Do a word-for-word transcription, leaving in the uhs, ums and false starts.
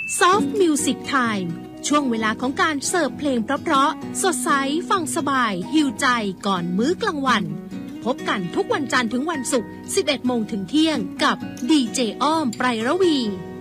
Soft Music Time ช่วงเวลาของการเสิร์ฟเพลงเพราะๆสดใสฟังสบายหิวใจก่อนมื้อกลางวันพบกันทุกวันจันทร์ถึงวันศุกร์ สิบเอ็ดโมงถึงเที่ยงกับดีเจอ้อมไพรระวี